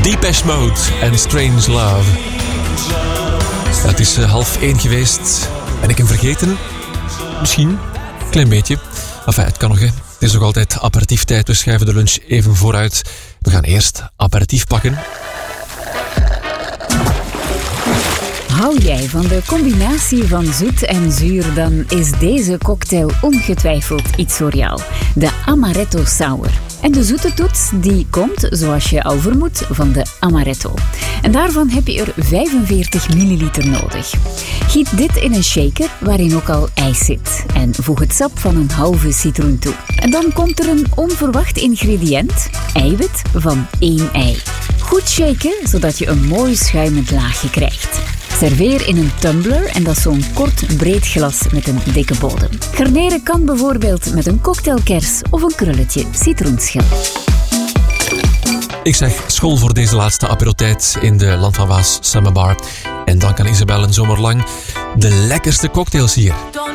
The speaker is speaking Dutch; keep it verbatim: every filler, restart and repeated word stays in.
Depeche Mode en Strange Love. Ja, het is uh, half één geweest. Ben ik hem vergeten? Misschien. Klein beetje. Enfin, het kan nog, hè. Het is nog altijd aperitieftijd. We schuiven de lunch even vooruit. We gaan eerst aperitief pakken. Hou jij van de combinatie van zoet en zuur, dan is deze cocktail ongetwijfeld iets voor jou. De Amaretto Sour. En de zoete toets die komt, zoals je al vermoedt, van de Amaretto. En daarvan heb je er vijfenveertig milliliter nodig. Giet dit in een shaker waarin ook al ijs zit. En voeg het sap van een halve citroen toe. En dan komt er een onverwacht ingrediënt, eiwit van één ei. Goed shaken, zodat je een mooi schuimend laagje krijgt. Serveer in een tumbler en dat is zo'n kort breed glas met een dikke bodem. Garneren kan bijvoorbeeld met een cocktailkers of een krulletje citroenschil. Ik zeg school voor deze laatste aperotijd in de Land van Waas Summer Bar. En dan kan Isabel een zomer lang de lekkerste cocktails hier.